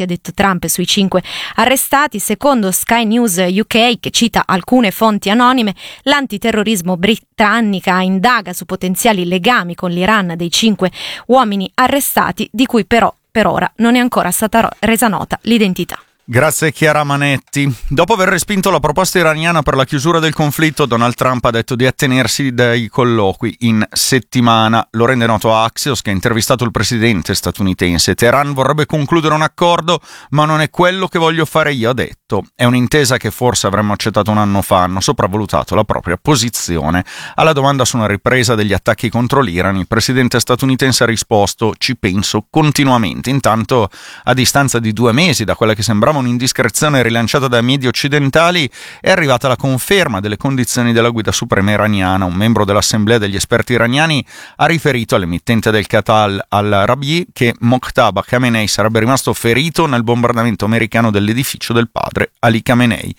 ha detto Trump sui 5 arrestati. Secondo Sky News UK, che cita alcune fonti anonime, l'antiterrorismo britannica indaga su potenziali legami con l'Iran dei 5 uomini arrestati, di cui però per ora non è ancora stata resa nota l'identità. Grazie Chiara Manetti. Dopo aver respinto la proposta iraniana per la chiusura del conflitto, Donald Trump ha detto di attenersi dai colloqui in settimana. Lo rende noto a Axios, che ha intervistato il presidente statunitense. Teheran vorrebbe concludere un accordo, ma non è quello che voglio fare io, ha detto. È un'intesa che forse avremmo accettato un anno fa. Hanno sopravvalutato la propria posizione. Alla domanda su una ripresa degli attacchi contro l'Iran, il presidente statunitense ha risposto: ci penso continuamente. Intanto, a distanza di 2 mesi da quella che sembrava un'indiscrezione rilanciata dai media occidentali, è arrivata la conferma delle condizioni della guida suprema iraniana. Un membro dell'assemblea degli esperti iraniani ha riferito all'emittente del Qatar al-Rabi che Mojtaba Khamenei sarebbe rimasto ferito nel bombardamento americano dell'edificio del padre Ali Khamenei.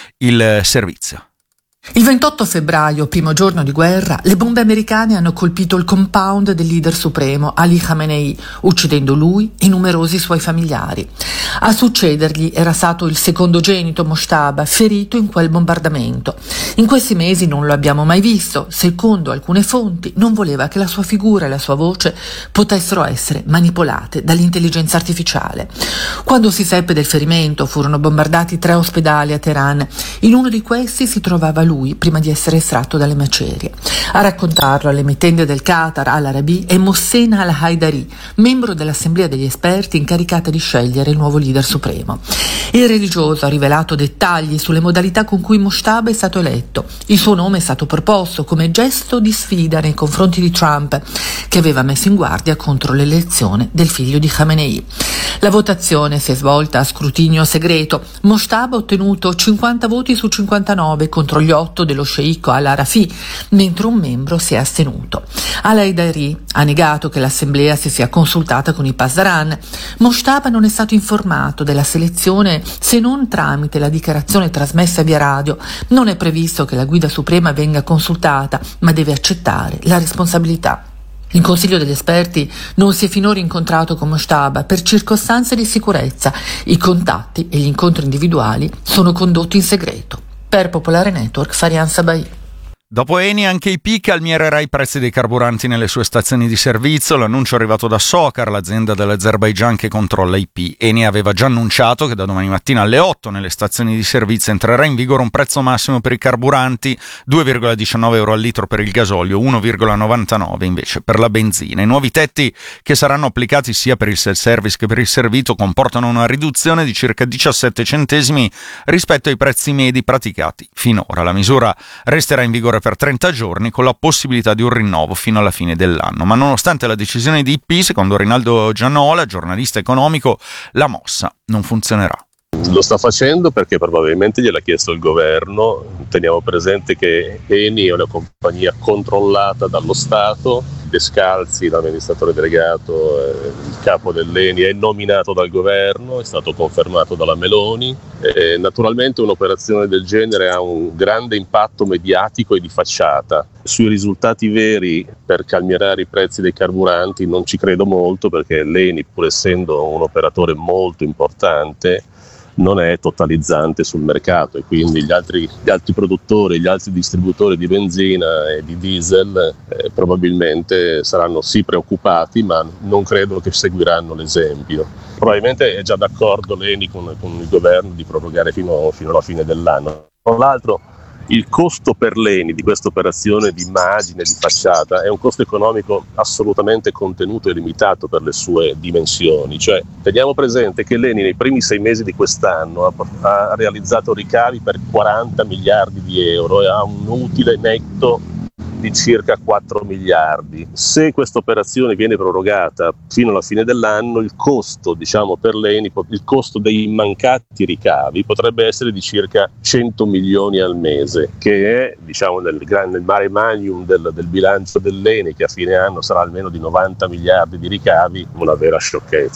Il servizio. Il 28 febbraio, primo giorno di guerra, le bombe americane hanno colpito il compound del leader supremo Ali Khamenei, uccidendo lui e numerosi suoi familiari. A succedergli era stato il secondogenito Mojtaba, ferito in quel bombardamento. In questi mesi non lo abbiamo mai visto. Secondo alcune fonti, non voleva che la sua figura e la sua voce potessero essere manipolate dall'intelligenza artificiale. Quando si seppe del ferimento, furono bombardati 3 ospedali a Teheran. In uno di questi si trovava lui prima di essere estratto dalle macerie. A raccontarlo all'emittente del Qatar al-Arabi è Mohsen al-Haidari, membro dell'assemblea degli esperti incaricata di scegliere il nuovo leader supremo. Il religioso ha rivelato dettagli sulle modalità con cui Mojtaba è stato eletto. Il suo nome è stato proposto come gesto di sfida nei confronti di Trump, che aveva messo in guardia contro l'elezione del figlio di Khamenei. La votazione si è svolta a scrutinio segreto. Mojtaba ha ottenuto 50 voti su 59 contro gli 8 dello sceicco al-Arafi, mentre un membro si è astenuto. Al-Haidari ha negato che l'assemblea si sia consultata con i Pasdaran. Mojtaba non è stato informato della selezione se non tramite la dichiarazione trasmessa via radio. Non è previsto che la guida suprema venga consultata, ma deve accettare la responsabilità. Il Consiglio degli esperti non si è finora incontrato con Mojtaba per circostanze di sicurezza. I contatti e gli incontri individuali sono condotti in segreto. Per Popolare Network, Farian Sabai. Dopo Eni, anche IP calmiererà i prezzi dei carburanti nelle sue stazioni di servizio. L'annuncio è arrivato da Sokar, l'azienda dell'Azerbaigian che controlla IP. Eni aveva già annunciato che da domani mattina alle 8 nelle stazioni di servizio entrerà in vigore un prezzo massimo per i carburanti, 2,19 euro al litro per il gasolio, 1,99 invece per la benzina. I nuovi tetti, che saranno applicati sia per il self-service che per il servito, comportano una riduzione di circa 17 centesimi rispetto ai prezzi medi praticati finora. La misura resterà in vigore per 30 giorni con la possibilità di un rinnovo fino alla fine dell'anno. Ma nonostante la decisione di IP, secondo Rinaldo Gianola, giornalista economico, la mossa non funzionerà. Lo sta facendo perché probabilmente gliel'ha chiesto il governo. Teniamo presente che Eni è una compagnia controllata dallo Stato. Descalzi, l'amministratore delegato, il capo dell'Eni, è nominato dal governo, è stato confermato dalla Meloni. Naturalmente un'operazione del genere ha un grande impatto mediatico e di facciata. Sui risultati veri per calmierare i prezzi dei carburanti non ci credo molto, perché l'Eni, pur essendo un operatore molto importante, non è totalizzante sul mercato, e quindi gli altri produttori, gli altri distributori di benzina e di diesel probabilmente saranno sì preoccupati, ma non credo che seguiranno l'esempio. Probabilmente è già d'accordo l'Eni con il governo di prorogare fino alla fine dell'anno. Tra l'altro il costo per l'Eni di questa operazione di immagine, di facciata, è un costo economico assolutamente contenuto e limitato per le sue dimensioni. Cioè, teniamo presente che l'Eni nei primi 6 mesi di quest'anno ha realizzato ricavi per 40 miliardi di euro e ha un utile netto di circa 4 miliardi. Se questa operazione viene prorogata fino alla fine dell'anno, il costo, per l'Eni, il costo dei mancati ricavi potrebbe essere di circa 100 milioni al mese, che è, nel mare magnum del bilancio dell'Eni, che a fine anno sarà almeno di 90 miliardi di ricavi, una vera sciocchezza.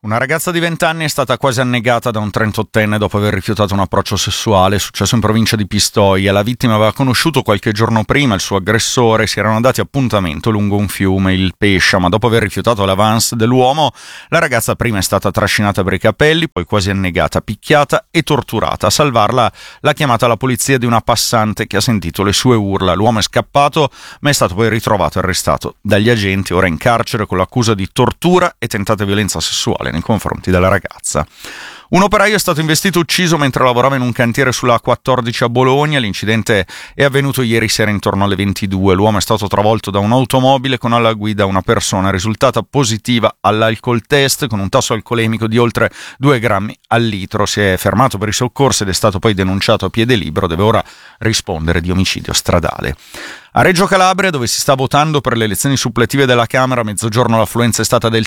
Una ragazza di 20 anni è stata quasi annegata da un 38enne dopo aver rifiutato un approccio sessuale. È successo in provincia di Pistoia. La vittima aveva conosciuto qualche giorno prima il suo aggressore, si erano dati appuntamento lungo un fiume, il Pescia, ma dopo aver rifiutato l'avance dell'uomo, la ragazza prima è stata trascinata per i capelli, poi quasi annegata, picchiata e torturata. A salvarla l'ha chiamata la polizia di una passante che ha sentito le sue urla. L'uomo è scappato, ma è stato poi ritrovato e arrestato dagli agenti, ora in carcere con l'accusa di tortura e tentata violenza sessuale nei confronti della ragazza. Un operaio è stato investito e ucciso mentre lavorava in un cantiere sulla A14 a Bologna. L'incidente è avvenuto ieri sera intorno alle 22. L'uomo è stato travolto da un'automobile con alla guida una persona risultata positiva all'alcol test con un tasso alcolemico di oltre 2 grammi al litro. Si è fermato per i soccorsi ed è stato poi denunciato a piede libero. Deve ora rispondere di omicidio stradale. A Reggio Calabria, dove si sta votando per le elezioni suppletive della Camera, a mezzogiorno l'affluenza è stata del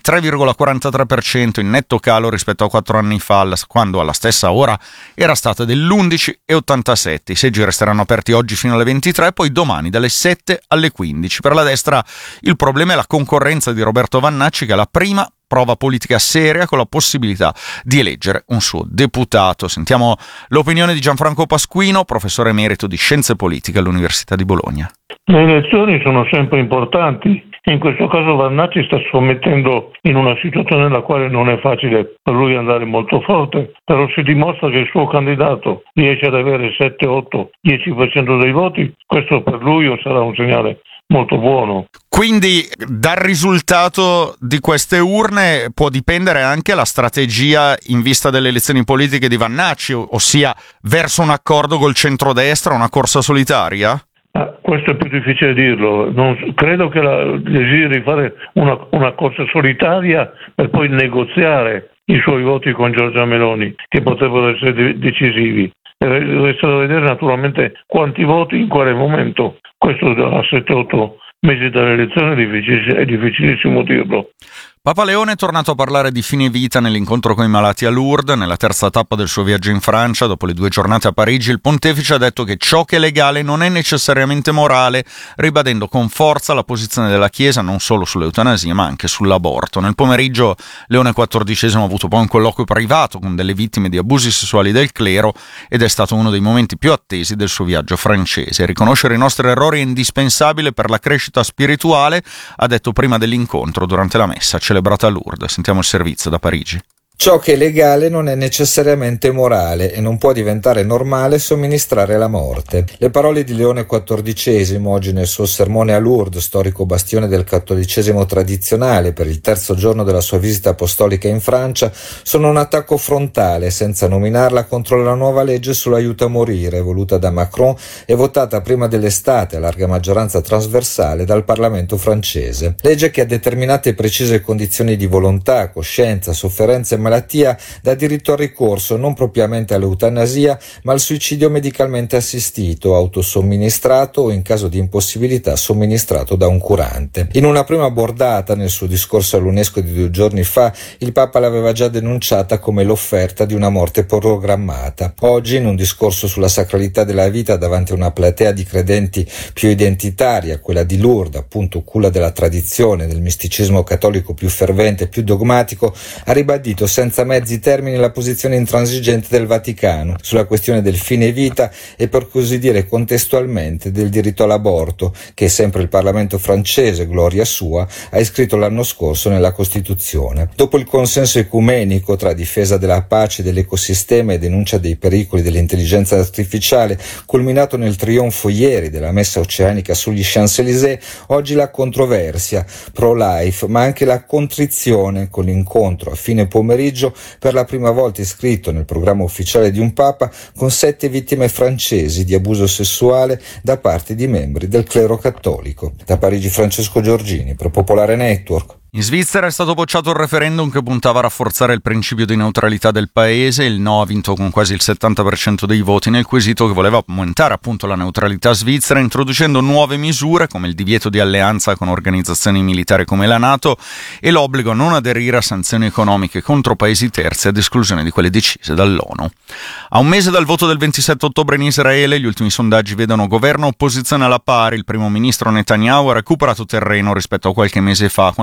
3,43%, in netto calo rispetto a 4 anni fa, quando alla stessa ora era stata dell'11,87%. I seggi resteranno aperti oggi fino alle 23, poi domani dalle 7 alle 15. Per la destra il problema è la concorrenza di Roberto Vannacci, che è la prima prova politica seria con la possibilità di eleggere un suo deputato. Sentiamo l'opinione di Gianfranco Pasquino, professore emerito di Scienze Politiche all'Università di Bologna. Le elezioni sono sempre importanti. In questo caso Vannacci sta scommettendo in una situazione nella quale non è facile per lui andare molto forte, però si dimostra che il suo candidato riesce ad avere 7, 8, 10% dei voti, questo per lui sarà un segnale molto buono. Quindi dal risultato di queste urne può dipendere anche la strategia in vista delle elezioni politiche di Vannacci, ossia verso un accordo col centrodestra, una corsa solitaria? Questo è più difficile dirlo. Non credo che desideri fare una corsa solitaria per poi negoziare i suoi voti con Giorgia Meloni, che potrebbero essere decisivi. Resta da vedere naturalmente quanti voti in quale momento. Questo a 7-8 mesi dalle elezioni è difficilissimo dirlo. Papa Leone è tornato a parlare di fine vita nell'incontro con i malati a Lourdes, nella terza tappa del suo viaggio in Francia. Dopo le 2 giornate a Parigi, il pontefice ha detto che ciò che è legale non è necessariamente morale, ribadendo con forza la posizione della Chiesa non solo sull'eutanasia ma anche sull'aborto. Nel pomeriggio Leone XIV ha avuto poi un colloquio privato con delle vittime di abusi sessuali del clero ed è stato uno dei momenti più attesi del suo viaggio francese. Riconoscere i nostri errori è indispensabile per la crescita spirituale, ha detto prima dell'incontro durante la messa celebrata a Lourdes. Sentiamo il servizio da Parigi. Ciò che è legale non è necessariamente morale e non può diventare normale somministrare la morte. Le parole di Leone XIV oggi nel suo sermone a Lourdes, storico bastione del cattolicesimo tradizionale, per il 3° giorno della sua visita apostolica in Francia, sono un attacco frontale, senza nominarla, contro la nuova legge sull'aiuto a morire, voluta da Macron e votata prima dell'estate a larga maggioranza trasversale dal Parlamento francese. Legge che ha determinate e precise condizioni di volontà, coscienza, sofferenza e malattia dà diritto al ricorso non propriamente all'eutanasia ma al suicidio medicalmente assistito, autosomministrato o in caso di impossibilità somministrato da un curante. In una prima bordata nel suo discorso all'UNESCO di 2 giorni fa il Papa l'aveva già denunciata come l'offerta di una morte programmata. Oggi in un discorso sulla sacralità della vita davanti a una platea di credenti più identitaria, quella di Lourdes, appunto culla della tradizione, del misticismo cattolico più fervente e più dogmatico, ha ribadito senza mezzi termini la posizione intransigente del Vaticano sulla questione del fine vita e per così dire contestualmente del diritto all'aborto che sempre il Parlamento francese, gloria sua, ha iscritto l'anno scorso nella Costituzione. Dopo il consenso ecumenico tra difesa della pace, dell'ecosistema e denuncia dei pericoli dell'intelligenza artificiale, culminato nel trionfo ieri della messa oceanica sugli Champs-Élysées, oggi la controversia pro-life ma anche la contrizione con l'incontro a fine pomeriggio per la prima volta iscritto nel programma ufficiale di un Papa con 7 vittime francesi di abuso sessuale da parte di membri del clero cattolico. Da Parigi Francesco Giorgini per Popolare Network. In Svizzera è stato bocciato il referendum che puntava a rafforzare il principio di neutralità del paese. Il no ha vinto con quasi il 70% dei voti nel quesito che voleva aumentare appunto la neutralità svizzera, introducendo nuove misure come il divieto di alleanza con organizzazioni militari come la NATO e l'obbligo a non aderire a sanzioni economiche contro paesi terzi ad esclusione di quelle decise dall'ONU. A un mese dal voto del 27 ottobre in Israele, gli ultimi sondaggi vedono governo e opposizione alla pari. Il primo ministro Netanyahu ha recuperato terreno rispetto a qualche mese fa, quando veniva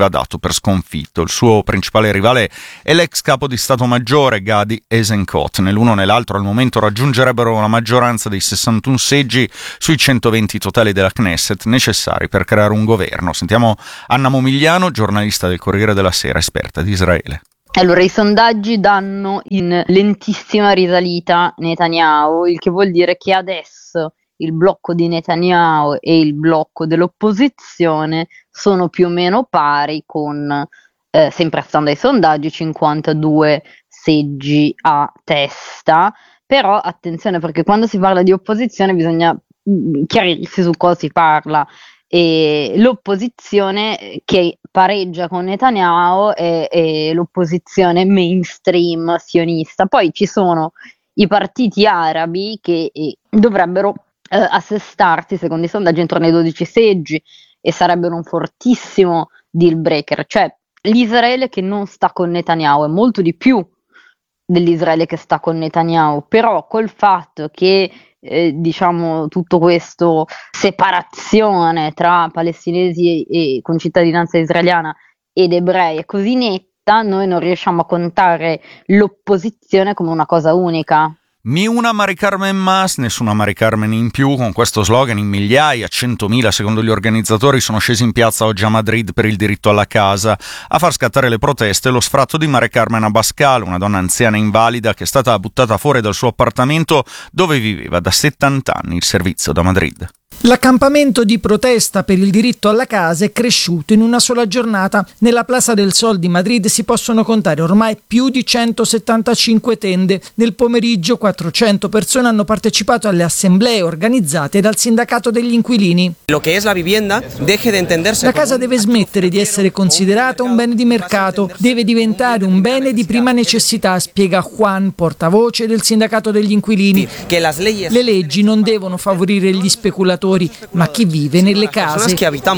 dato per sconfitto. Il suo principale rivale è l'ex capo di Stato Maggiore Gadi Eisenkot. Né l'uno né l'altro al momento raggiungerebbero una maggioranza dei 61 seggi sui 120 totali della Knesset necessari per creare un governo. Sentiamo Anna Momigliano, giornalista del Corriere della Sera, esperta di Israele. Allora, i sondaggi danno in lentissima risalita Netanyahu, il che vuol dire che adesso il blocco di Netanyahu e il blocco dell'opposizione sono più o meno pari con, sempre stando ai sondaggi, 52 seggi a testa. Però attenzione, perché quando si parla di opposizione bisogna chiarirsi su cosa si parla. E l'opposizione che pareggia con Netanyahu è l'opposizione mainstream sionista. Poi ci sono i partiti arabi che dovrebbero assestarsi, secondo i sondaggi, intorno ai 12 seggi e sarebbero un fortissimo deal breaker. Cioè, l'Israele che non sta con Netanyahu è molto di più dell'Israele che sta con Netanyahu, però col fatto che diciamo tutto questo separazione tra palestinesi e con cittadinanza israeliana ed ebrei è così netta, noi non riusciamo a contare l'opposizione come una cosa unica. Ni una Mari Carmen Mas, nessuna Mari Carmen in più. Con questo slogan in migliaia, 100.000 secondo gli organizzatori, sono scesi in piazza oggi a Madrid per il diritto alla casa. A far scattare le proteste lo sfratto di Mari Carmen Abascal, una donna anziana invalida che è stata buttata fuori dal suo appartamento dove viveva da 70 anni, il servizio da Madrid. L'accampamento di protesta per il diritto alla casa è cresciuto in una sola giornata. Nella Plaza del Sol di Madrid si possono contare ormai più di 175 tende. Nel pomeriggio 400 persone hanno partecipato alle assemblee organizzate dal sindacato degli inquilini. La casa deve smettere di essere considerata un bene di mercato, deve diventare un bene di prima necessità, spiega Juan, portavoce del sindacato degli inquilini. Le leggi non devono favorire gli speculatori, ma chi vive nelle case.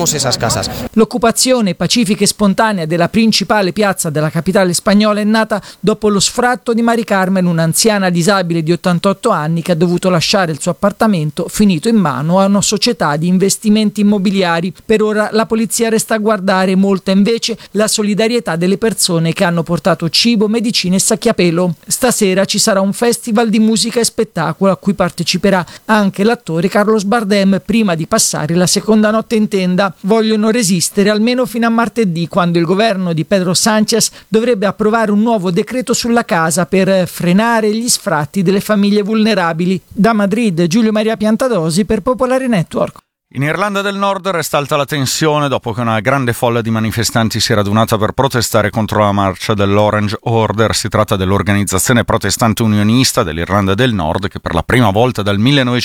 L'occupazione pacifica e spontanea della principale piazza della capitale spagnola è nata dopo lo sfratto di Mari Carmen, un'anziana disabile di 88 anni che ha dovuto lasciare il suo appartamento finito in mano a una società di investimenti immobiliari. Per ora la polizia resta a guardare, molta invece la solidarietà delle persone che hanno portato cibo, medicine e sacchi a pelo. Stasera ci sarà un festival di musica e spettacolo a cui parteciperà anche l'attore Carlos Bardem prima di passare la seconda notte in tenda. Vogliono resistere almeno fino a martedì, quando il governo di Pedro Sánchez dovrebbe approvare un nuovo decreto sulla casa per frenare gli sfratti delle famiglie vulnerabili. Da Madrid, Giulio Maria Piantadosi per Popolare Network. In Irlanda del Nord resta alta la tensione dopo che una grande folla di manifestanti si è radunata per protestare contro la marcia dell'Orange Order. Si tratta dell'organizzazione protestante unionista dell'Irlanda del Nord che per la prima volta dal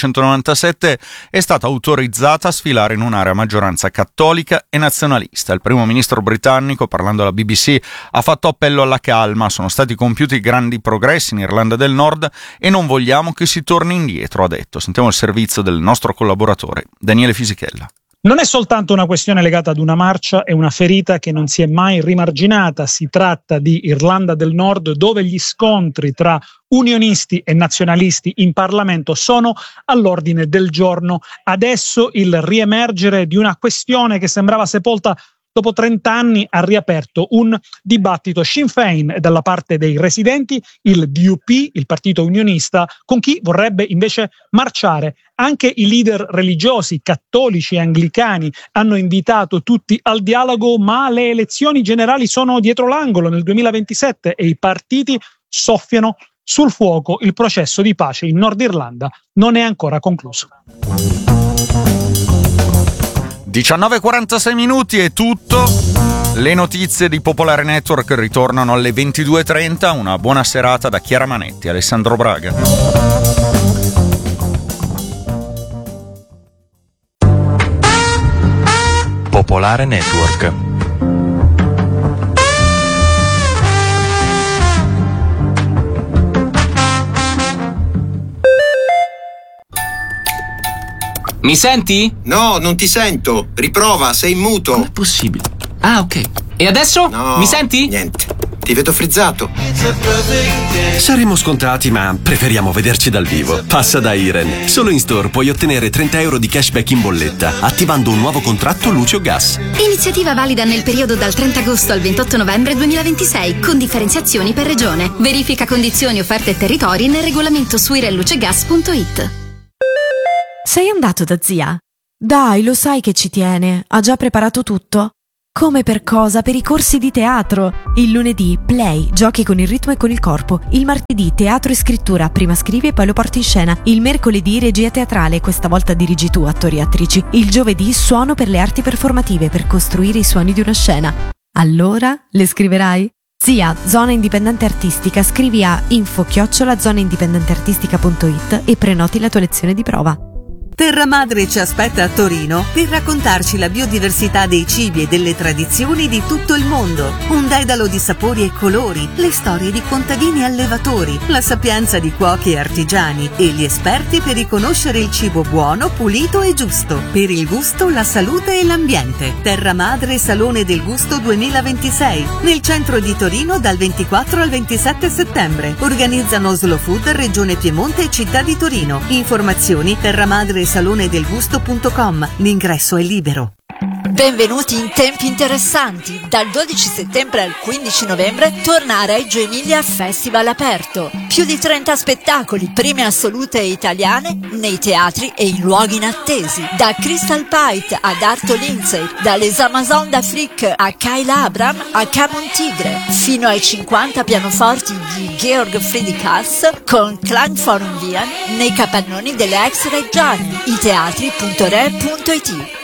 1997 è stata autorizzata a sfilare in un'area a maggioranza cattolica e nazionalista. Il primo ministro britannico, parlando alla BBC, ha fatto appello alla calma. Sono stati compiuti grandi progressi in Irlanda del Nord e non vogliamo che si torni indietro, ha detto. Sentiamo il servizio del nostro collaboratore Daniele Fisichella. Non è soltanto una questione legata ad una marcia, è una ferita che non si è mai rimarginata. Si tratta di Irlanda del Nord, dove gli scontri tra unionisti e nazionalisti in Parlamento sono all'ordine del giorno. Adesso il riemergere di una questione che sembrava sepolta dopo 30 anni ha riaperto un dibattito. Sinn Féin dalla parte dei residenti, il DUP, il partito unionista, con chi vorrebbe invece marciare. Anche i leader religiosi, cattolici e anglicani, hanno invitato tutti al dialogo, ma le elezioni generali sono dietro l'angolo nel 2027 e i partiti soffiano sul fuoco. Il processo di pace in Nord Irlanda non è ancora concluso. 19:46 minuti è tutto. Le notizie di Popolare Network ritornano alle 22:30. Una buona serata da Chiara Manetti e Alessandro Braga. Popolare Network. Mi senti? No, non ti sento. Riprova, sei in muto. Non è possibile. Ah, ok. E adesso? No, mi senti? Niente. Ti vedo frizzato. Saremo scontati, ma preferiamo vederci dal vivo. Passa da Iren. Solo in store puoi ottenere 30 euro di cashback in bolletta attivando un nuovo contratto luce o gas. Iniziativa valida nel periodo dal 30 agosto al 28 novembre 2026 con differenziazioni per regione. Verifica condizioni, offerte e territori nel regolamento su irenlucegas.it. Sei andato da zia? Dai, lo sai che ci tiene. Ha già preparato tutto? Come per cosa? Per i corsi di teatro. Il lunedì play, giochi con il ritmo e con il corpo. Il martedì teatro e scrittura, prima scrivi e poi lo porti in scena. Il mercoledì regia teatrale, questa volta dirigi tu attori e attrici. Il giovedì suono per le arti performative, per costruire i suoni di una scena. Allora, le scriverai? Zia, Zona Indipendente Artistica, scrivi a info@zonaindipendenteartistica.it e prenoti la tua lezione di prova. Terra Madre ci aspetta a Torino per raccontarci la biodiversità dei cibi e delle tradizioni di tutto il mondo. Un dedalo di sapori e colori, le storie di contadini e allevatori, la sapienza di cuochi e artigiani e gli esperti per riconoscere il cibo buono, pulito e giusto. Per il gusto, la salute e l'ambiente. Terra Madre Salone del Gusto 2026, nel centro di Torino dal 24 al 27 settembre. Organizzano Slow Food, Regione Piemonte e Città di Torino. Informazioni terramadresalone.com. L'ingresso è libero. Benvenuti in tempi interessanti. Dal 12 settembre al 15 novembre torna a Reggio Emilia Festival aperto. Più di 30 spettacoli, prime assolute italiane nei teatri e in luoghi inattesi. Da Crystal Pite ad Arto Lindsay, dalle Amazon d'Afrique a Kayla Abram a Camon Tigre, fino ai 50 pianoforti di Georg Friedrich Haas con Klangforum Wien nei capannoni delle ex Reggiani. iteatri.re.it.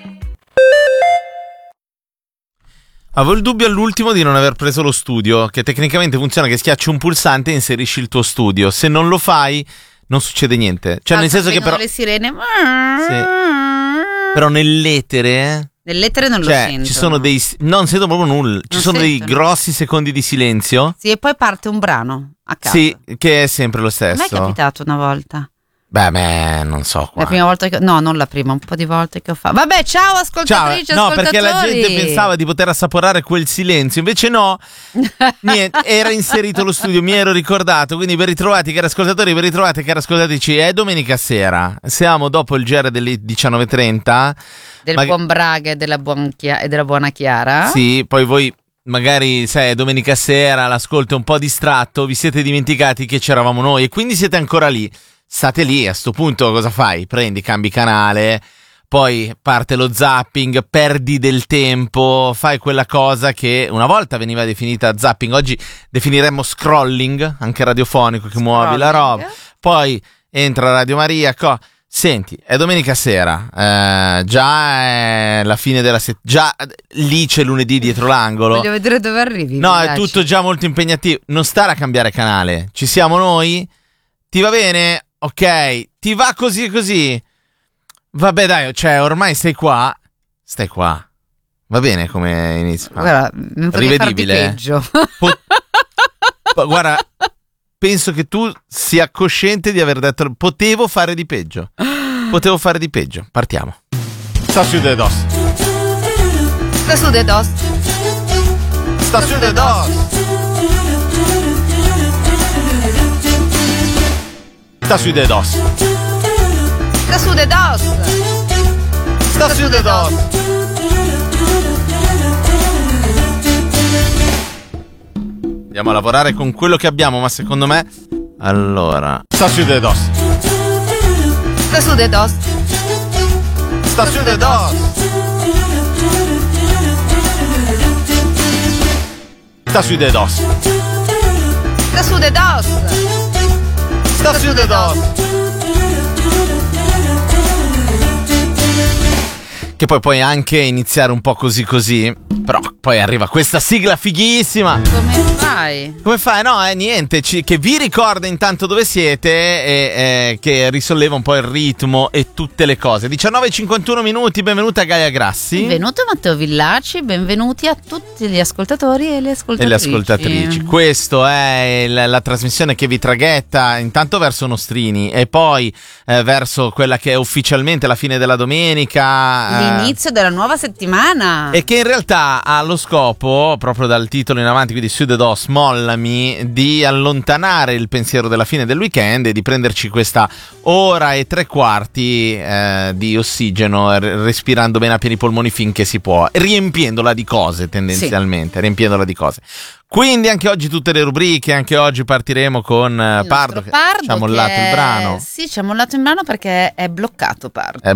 Avevo il dubbio all'ultimo di non aver preso lo studio, che tecnicamente funziona che schiacci un pulsante e inserisci il tuo studio. Se non lo fai, non succede niente. Cioè, nel senso che però le sirene. Sì. Però nell'etere Nell'etere non lo sento. Ci sono dei non sento proprio nulla. Ci sono dei grossi secondi di silenzio. Sì, e poi parte un brano a caso. Sì, che è sempre lo stesso. A me è capitato una volta. Beh, non so qua. La prima volta che no, non la prima, un po' di volte che ho fatto. Vabbè, ciao ascoltatrici, no, ascoltatori. perché la gente pensava di poter assaporare quel silenzio, invece no. Niente, era inserito lo studio, mi ero ricordato, quindi ben ritrovati cari ascoltatori, ben ritrovati cari ascoltatrici. È domenica sera, siamo dopo il GR delle 19:30 del buon Braga e della buona Chiara. Sì, poi voi magari sai, domenica sera l'ascolto è un po' distratto, vi siete dimenticati che c'eravamo noi e quindi siete ancora lì. State lì, a sto punto cosa fai? Prendi, cambi canale, poi parte lo zapping, perdi del tempo, fai quella cosa che una volta veniva definita zapping, oggi definiremmo scrolling, anche radiofonico, che muovi la roba. Poi entra Radio Maria, senti, è domenica sera, già è la fine della già lì c'è lunedì dietro l'angolo. Voglio vedere dove arrivi. No, è tutto già molto impegnativo, non stare a cambiare canale, ci siamo noi? Ti va bene? Ok, ti va così e così? Vabbè dai, cioè ormai stai qua. Va bene come inizio. Guarda, non potevi farti peggio. Guarda, penso che tu sia cosciente di aver detto potevo fare di peggio. Partiamo. Sta su de dos. Sta su de dos. Sta su de dos. Sta su de dos. Sta su de dos. Sta su de dos. Andiamo a lavorare con quello che abbiamo, ma secondo me allora sta su de dos. Sta su de dos. Sta su de dos. Sta su de dos. Sta su de dos. Sta su de dos. Che poi puoi anche iniziare un po' così, però poi arriva questa sigla fighissima. Come fai? No, niente, che vi ricorda intanto dove siete e che risolleva un po' il ritmo e tutte le cose. 19:51 minuti, benvenuta Gaia Grassi. Benvenuto Matteo Villaci, benvenuti a tutti gli ascoltatori e le ascoltatrici. Questo è la trasmissione che vi traghetta intanto verso Nostrini e poi verso quella che è ufficialmente la fine della domenica. L'inizio della nuova settimana. E che in realtà ha lo scopo, proprio dal titolo in avanti, quindi Su de Dos, Smollami di allontanare il pensiero della fine del weekend e di prenderci questa ora e 3/4 di ossigeno, respirando bene a pieni polmoni finché si può, riempiendola di cose tendenzialmente, riempiendola di cose. Quindi anche oggi tutte le rubriche, anche oggi partiremo con Pardo, che ci ha mollato il brano. Sì, ci ha mollato il brano perché è bloccato Pardo. È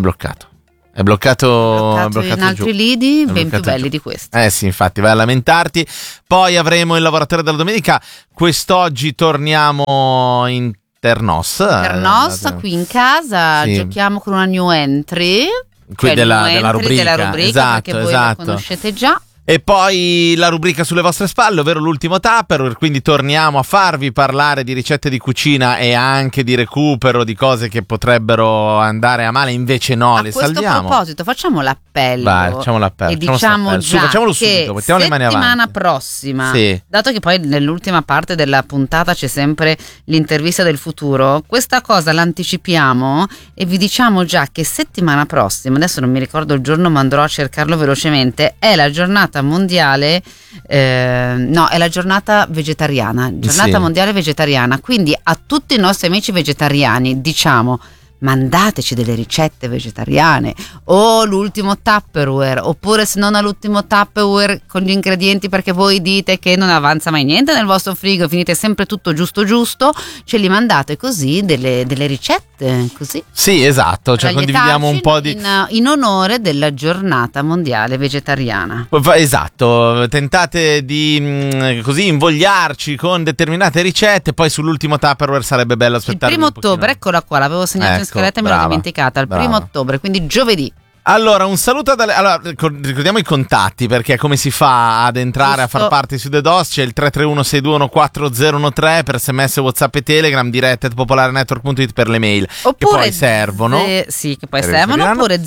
bloccato in altri lidi ben più belli di questo. Sì, infatti, vai a lamentarti. Poi avremo il lavoratore della domenica. Quest'oggi torniamo in Ternos, qui in casa, giochiamo con una new entry, della rubrica, esatto, perché voi la conoscete già. E poi la rubrica sulle vostre spalle, ovvero l'ultimo Tupperware, quindi torniamo a farvi parlare di ricette di cucina e anche di recupero di cose che potrebbero andare a male, invece no, le salviamo. A questo proposito facciamo l'appello. Vai, facciamo l'appello. E diciamo già facciamolo che subito, mettiamo le mani avanti. Settimana prossima, sì, dato che poi nell'ultima parte della puntata c'è sempre l'intervista del futuro, questa cosa l'anticipiamo e vi diciamo già che settimana prossima, adesso non mi ricordo il giorno ma andrò a cercarlo velocemente, è la giornata mondiale, è la giornata vegetariana, mondiale vegetariana, quindi a tutti i nostri amici vegetariani diciamo: mandateci delle ricette vegetariane o l'ultimo Tupperware, oppure se non all'ultimo Tupperware con gli ingredienti, perché voi dite che non avanza mai niente nel vostro frigo, finite sempre tutto giusto, ce li mandate così delle ricette così. Sì, esatto, cioè condividiamo un po' di in onore della giornata mondiale vegetariana. Esatto, tentate di così invogliarci con determinate ricette, poi sull'ultimo Tupperware sarebbe bello aspettare il 1 ottobre, eccola qua, l'avevo segnato in scaletta e me l'ho dimenticata, il 1 ottobre, quindi giovedì. Allora, un saluto allora, ricordiamo i contatti, perché come si fa ad entrare a far parte su The DOS? C'è il 331-621-4013 per SMS, WhatsApp e Telegram, diretta popolarenetwork.it per le mail, oppure, che poi servono. Che poi servono, oppure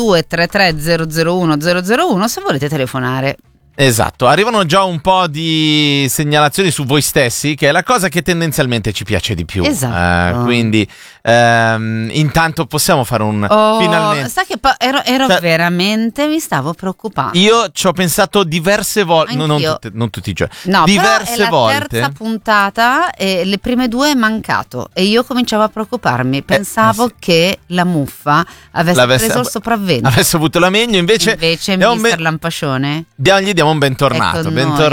0233001001 se volete telefonare. Esatto, arrivano già un po' di segnalazioni su voi stessi, che è la cosa che tendenzialmente ci piace di più. Esatto. Quindi intanto possiamo fare finalmente. Sai che ero veramente, mi stavo preoccupando. Io ci ho pensato diverse volte, non tutti i giorni. No, diverse però è volte. La terza puntata e le prime due è mancato e io cominciavo a preoccuparmi. Pensavo che la muffa avesse preso il sopravvento. Avesse avuto la meglio, invece Mister Lampascione. Gli diamo un bentornato.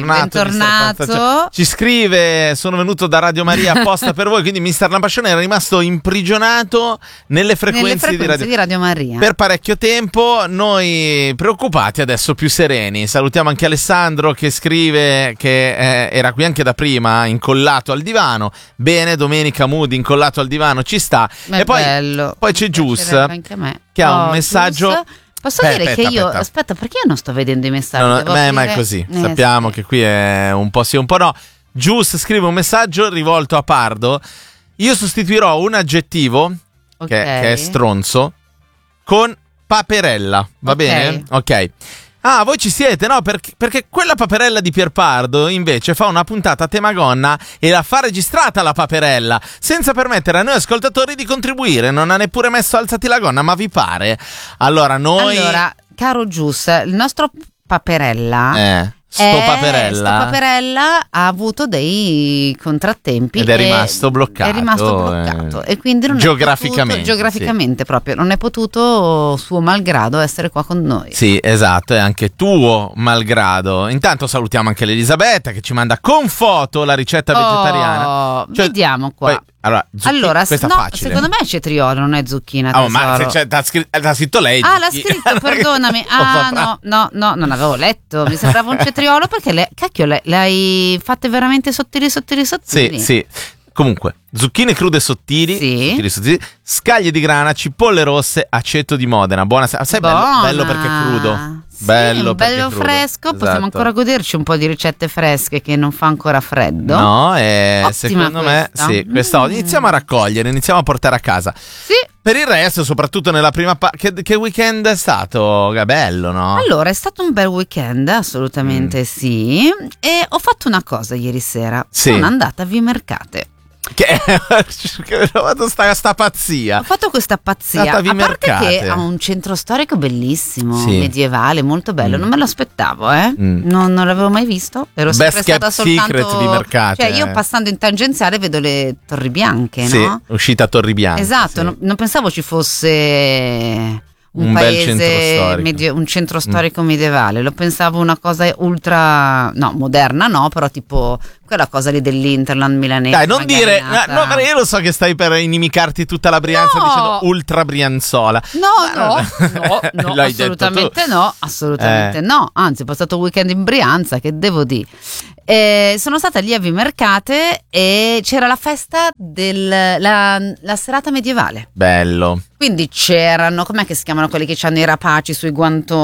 Bentornato. Ci scrive: sono venuto da Radio Maria apposta per voi. Quindi Mister Lampascione era rimasto imprigionato nelle frequenze di Radio Maria per parecchio tempo. Noi preoccupati, adesso più sereni. Salutiamo anche Alessandro, che scrive che era qui anche da prima, incollato al divano. Bene, Domenica Mood incollato al divano ci sta. E poi c'è Gius che ha un messaggio. Gius. Posso dire che io aspetta, perché io non sto vedendo i messaggi? Ma è così, sappiamo che qui è un po' sì, un po' no. Gius scrive un messaggio rivolto a Pardo: io sostituirò un aggettivo che è stronzo con paperella, va bene? Ok. Ah, voi ci siete, no? Perché quella paperella di Pierpardo invece fa una puntata a tema gonna e la fa registrata la paperella, senza permettere a noi ascoltatori di contribuire. Non ha neppure messo alzati la gonna, ma vi pare? Allora, caro Gius, il nostro paperella... Sto paperella ha avuto dei contrattempi ed è rimasto bloccato. E quindi non geograficamente proprio non è potuto, suo malgrado, essere qua con noi. Sì, esatto, è anche tuo malgrado. Intanto salutiamo anche l'Elisabetta, che ci manda con foto la ricetta vegetariana. Vediamo qua. Allora, questa no, facile. Secondo me è cetriolo, non è zucchina. Ma l'ha scritto lei. L'ha scritto, perdonami. No, non avevo letto. Mi sembrava un cetriolo perché le hai fatte veramente sottili. Sì. Comunque, zucchine crude sottili, scaglie di grana, cipolle rosse, aceto di Modena. Buona. Sai, bello perché è crudo. Bello fresco, esatto. Possiamo ancora goderci un po' di ricette fresche che non fa ancora freddo. No, secondo me sì, iniziamo a raccogliere, iniziamo a portare a casa. Sì. Per il resto, soprattutto nella prima parte, che weekend è stato? Bello, no? Allora, è stato un bel weekend, assolutamente sì. E ho fatto una cosa ieri sera. Sono andata a Vimercate. Che ho fatto sta pazzia. Ho fatto questa pazzia. A parte Mercate. che ha un centro storico bellissimo, Sì. medievale, molto bello. Non me lo aspettavo, non l'avevo mai visto. Ero Best sempre stata kept secret soltanto di Mercate. Cioè, io passando in tangenziale vedo le Torri Bianche, Sì, no? uscita a Torri Bianche. Esatto, sì. non pensavo ci fosse un bel centro storico. un centro storico medievale. Lo pensavo una cosa ultra, no, moderna no, però tipo quella cosa lì dell'Interland milanese. Dai, non magari dire, nata. no, io lo so che stai per inimicarti tutta la Brianza No. dicendo ultra brianzola. No, L'hai detto assolutamente tu. no, assolutamente no. Anzi, ho passato un weekend in Brianza, che devo dire. Sono stata lì a Vimercate e c'era la festa la serata medievale. Bello. Quindi c'erano, com'è che si chiamano quelli che hanno i rapaci sui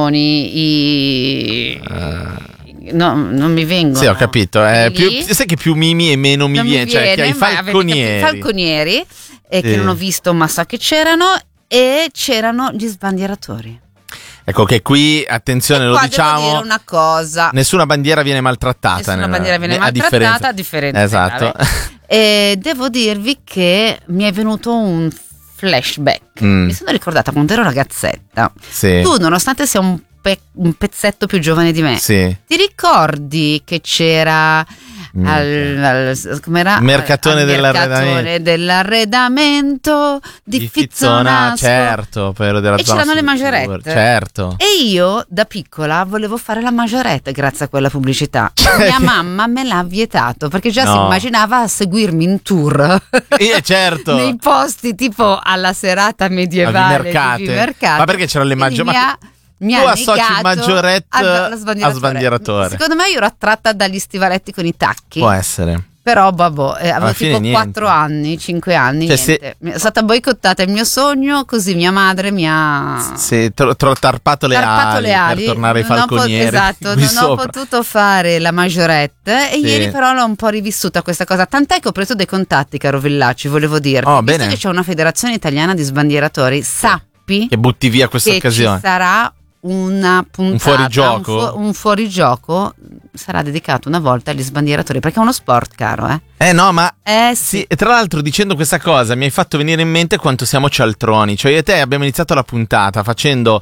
guantoni? No, non mi vengono. Sì, ho capito. Sai che più mimi e meno mi Non mi viene. Cioè, che hai i ma avete falconieri. capito, falconieri che non ho visto, ma so che c'erano. E c'erano gli sbandieratori. Ecco che qui, attenzione, lo Qua diciamo. devo dire una cosa. Nessuna bandiera viene maltrattata. Nessuna bandiera viene maltrattata, a differenza. Esatto. E devo dirvi che mi è venuto un flashback. Mi sono ricordata quando ero ragazzetta. Sì. Tu, nonostante sia un pezzetto più giovane di me, Sì. ti ricordi che c'era com'era? Mercatone dell'arredamento di Fizzonasco, certo, per della e zona c'erano le sud, maggiorette, certo. e io da piccola volevo fare la maggiorette grazie a quella pubblicità. Mia mamma me l'ha vietato perché già si No. immaginava a seguirmi in tour Certo. nei posti tipo alla serata medievale di Vimercate. Ma perché c'erano le Quindi maggiorette? mi Tu ha associ negato maggiorette a sbandieratore. Secondo me io ero attratta dagli stivaletti con i tacchi. Può essere. Però avevo Alla fine tipo niente. 4 anni, 5 anni, Cioè, niente. È stata boicottata il mio sogno, così mia madre mi ha Sì, tarpato le ali per tornare ai Non ho falconieri. esatto, qui non ho sopra. potuto fare la maggiorette e Sì. ieri però l'ho un po' rivissuta questa cosa. Tant'è che ho preso dei contatti, caro Villacci, volevo dirti. Oh, Visto bene. che c'è una federazione italiana di sbandieratori, sappi Che butti via questa che occasione. ci sarà una puntata, Un fuorigioco? un fuorigioco sarà dedicato una volta agli sbandieratori, perché è uno sport, caro, No, ma sì. E tra l'altro, dicendo questa cosa mi hai fatto venire in mente quanto siamo cialtroni. Cioè io e te abbiamo iniziato la puntata facendo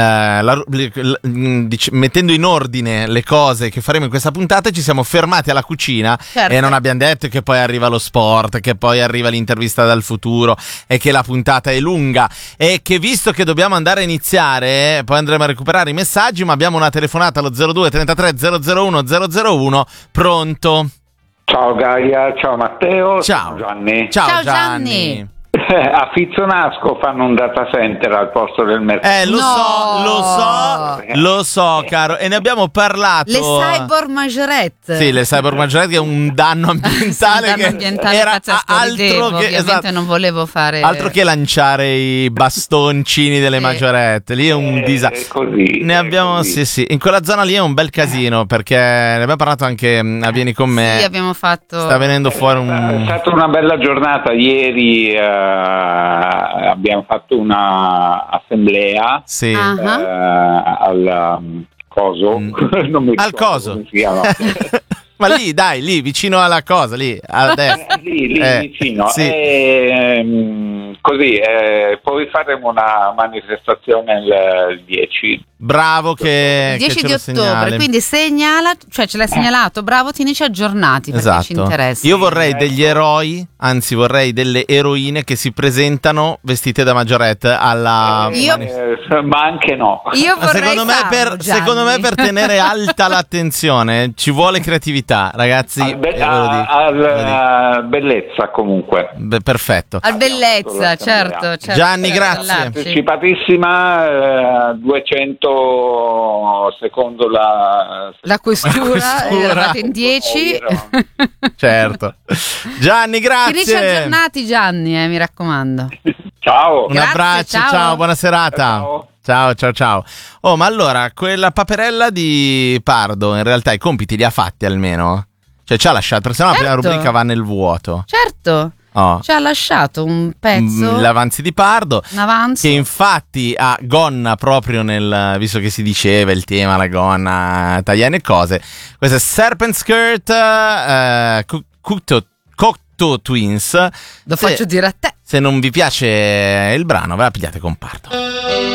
mettendo in ordine le cose che faremo in questa puntata, e ci siamo fermati alla cucina. Certo. E non abbiamo detto che poi arriva lo sport, che poi arriva l'intervista dal futuro, e che la puntata è lunga, e che visto che dobbiamo andare a iniziare, poi andremo a recuperare i messaggi, ma abbiamo una telefonata allo 02 33 001 001. Pronto? Ciao Gaia, ciao Matteo, Ciao Gianni. Ciao Gianni. A Fizzonasco fanno un data center al posto del mercato. Lo so, caro, e ne abbiamo parlato. Le cyborg maggiorette. Sì, le cyborg maggiorette, che è un danno ambientale, Sì, un danno ambientale era pazzesco, altro ridevo, che ovviamente esatto, non volevo fare altro che lanciare i bastoncini delle maggiorette. Lì è un disastro. Ne abbiamo sì, in quella zona lì è un bel casino, perché ne abbiamo parlato anche a Vieni con me. Sì, abbiamo fatto. Sta venendo fuori È stata una bella giornata ieri, abbiamo fatto una assemblea al coso, non mi ricordo al coso come si chiama. ma lì vicino alla cosa, lì a destra. lì vicino, sì. Così poi faremo una manifestazione il 10. Bravo che 10 ce di lo ottobre, segnali. quindi segnala, cioè ce l'hai segnalato, bravo, tienici aggiornati perché ci interessa. Io vorrei degli eroi, anzi vorrei delle eroine che si presentano vestite da maggiorette alla ma anche no. Io vorrei secondo me per tenere alta l'attenzione ci vuole creatività, ragazzi. Bellezza comunque. Perfetto. Al bellezza, certo. Gianni, grazie. Partecipatissima, 200 secondo la questura, eravate in 10. Certo. Gianni, grazie. Tienici aggiornati, Gianni, mi raccomando. Ciao. Un abbraccio, ciao, buona serata. Ciao. Oh, ma allora, quella paperella di Pardo in realtà i compiti li ha fatti almeno? Cioè ci ha lasciato, perché sennò la prima rubrica va nel vuoto. Certo. Ci ha lasciato un pezzo, l'avanzi di Pardo, un avanzo, che infatti ha gonna proprio visto che si diceva il tema, la gonna, tagliane e cose. Questo è Serpent Skirt, Cocteau Comparto Twins. Lo faccio dire a te. Se non vi piace il brano, ve la pigliate Comparto.